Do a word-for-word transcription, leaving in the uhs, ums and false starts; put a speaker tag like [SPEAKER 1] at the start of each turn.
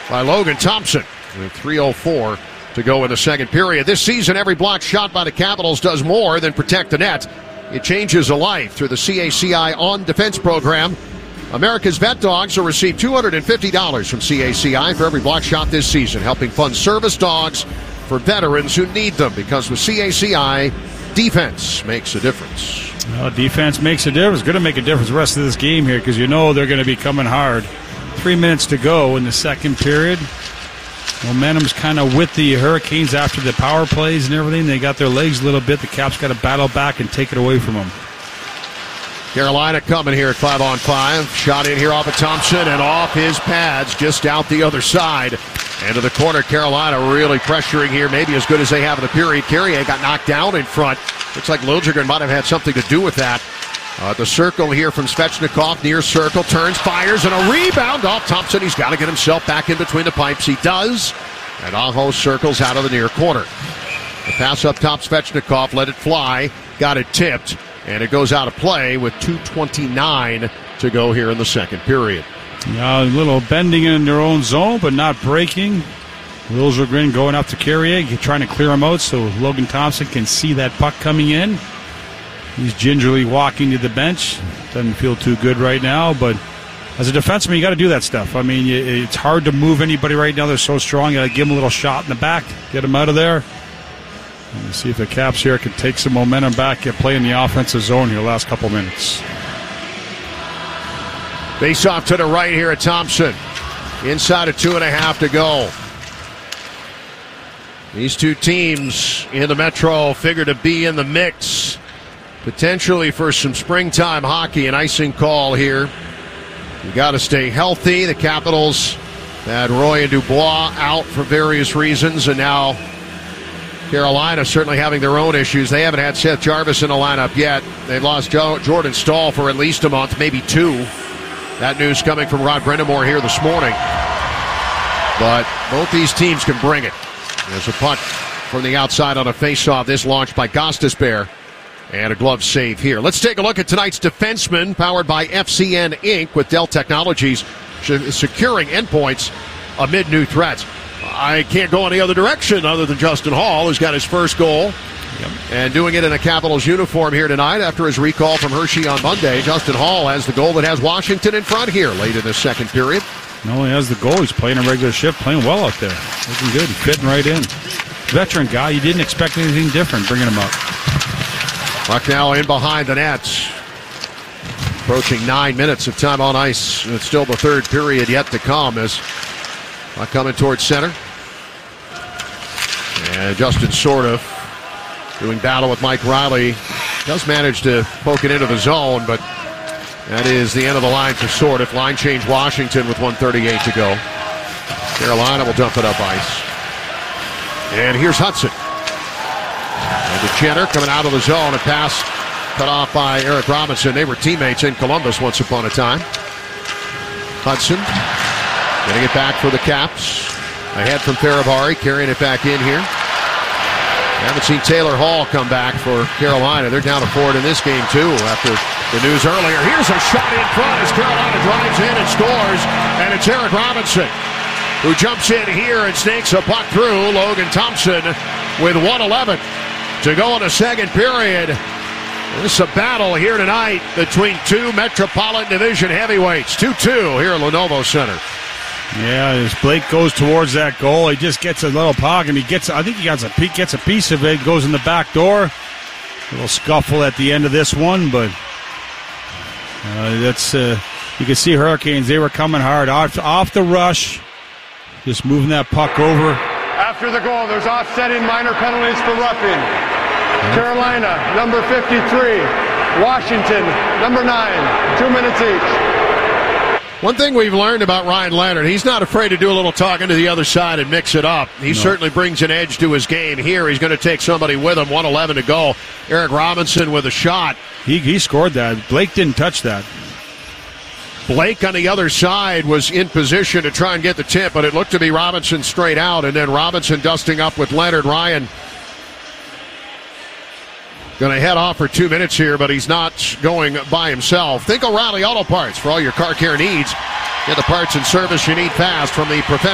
[SPEAKER 1] by Logan Thompson with three oh four to go in the second period. This season, every block shot by the Capitals does more than protect the net. It changes a life through the C A C I On Defense program. America's Vet Dogs will receive two hundred fifty dollars from C A C I for every block shot this season, helping fund service dogs for veterans who need them, because with C A C I, defense makes a difference.
[SPEAKER 2] Well, defense makes a difference. Going to make a difference the rest of this game here, because you know they're going to be coming hard. Three minutes to go in the second period. Momentum's kind of with the Hurricanes after the power plays and everything. They got their legs a little bit. The Caps got to battle back and take it away from them.
[SPEAKER 1] Carolina coming here at five on five. Shot in here off of Thompson and off his pads, just out the other side. Into the corner, Carolina really pressuring here, maybe as good as they have in the period. Carrier got knocked down in front. Looks like Liljegren might have had something to do with that. Uh, the circle here from Svechnikov, near circle, turns, fires, and a rebound off Thompson. He's got to get himself back in between the pipes. He does. And Aho circles out of the near corner. The pass up top, Svechnikov let it fly, got it tipped, and it goes out of play with two twenty-nine to go here in the second period.
[SPEAKER 2] Yeah, a little bending in their own zone, but not breaking. Liljegren going up to Carrier, trying to clear him out so Logan Thompson can see that puck coming in. He's gingerly walking to the bench. Doesn't feel too good right now, but as a defenseman, you got to do that stuff. I mean, it's hard to move anybody right now. They're so strong. You got to give them a little shot in the back, get them out of there. And see if the Caps here can take some momentum back, get play in the offensive zone here last couple minutes.
[SPEAKER 1] Face off to the right here at Thompson. Inside of two and a half to go. These two teams in the Metro figure to be in the mix, potentially for some springtime hockey. An icing call here. You got to stay healthy. The Capitals had Roy and Dubois out for various reasons, and now Carolina certainly having their own issues. They haven't had Seth Jarvis in the lineup yet. They've lost Jo- Jordan Staal for at least a month, maybe two. That news coming from Rod Brindamore here this morning. But both these teams can bring it. There's a punt from the outside on a faceoff. This launched by Gostisbehere. And a glove save here. Let's take a look at tonight's defenseman, powered by F C N Incorporated with Dell Technologies, securing endpoints amid new threats. I can't go any other direction other than Justin Hall, who's got his first goal. Yep. And doing it in a Capitals uniform here tonight after his recall from Hershey on Monday. Justin Hall has the goal that has Washington in front here late in the second period.
[SPEAKER 2] Not only has the goal, he's playing a regular shift, playing well out there. Looking good, fitting right in. Veteran guy, you didn't expect anything different bringing him up.
[SPEAKER 1] Puck now in behind the nets. Approaching nine minutes of time on ice. It's still the third period yet to come as puck coming towards center. And Justin Sourdif doing battle with Mike Riley. Does manage to poke it into the zone, but that is the end of the line for Sourdif. Line change Washington with one thirty-eight to go. Carolina will dump it up ice. And here's Hudson. And DeChenner coming out of the zone. A pass cut off by Eric Robinson. They were teammates in Columbus once upon a time. Hudson getting it back for the Caps. Ahead from Faravari, carrying it back in here. Haven't seen Taylor Hall come back for Carolina. They're down to forward in this game, too, after the news earlier. Here's a shot in front as Carolina drives in and scores. And it's Eric Robinson who jumps in here and snakes a puck through. Logan Thompson with one eleven to go in the second period. This is a battle here tonight between two Metropolitan Division heavyweights. two two here at Lenovo Center.
[SPEAKER 2] Yeah, as Blake goes towards that goal, he just gets a little puck, and he gets, I think he gets a, gets a piece of it, goes in the back door. A little scuffle at the end of this one, but uh, that's, uh, you can see Hurricanes, they were coming hard off, off the rush, just moving that puck over.
[SPEAKER 3] After the goal, there's offsetting minor penalties for roughing. Carolina, number fifty-three. Washington, number nine. Two minutes each.
[SPEAKER 1] One thing we've learned about Ryan Leonard, he's not afraid to do a little talking to the other side and mix it up. He no. certainly brings an edge to his game here. He's going to take somebody with him. one eleven to go. Eric Robinson with a shot.
[SPEAKER 2] He, he scored that. Blake didn't touch that.
[SPEAKER 1] Blake on the other side was in position to try and get the tip, but it looked to be Robinson straight out, and then Robinson dusting up with Leonard. Ryan going to head off for two minutes here, but he's not going by himself. Think O'Reilly Auto Parts for all your car care needs. Get the parts and service you need fast from the professional.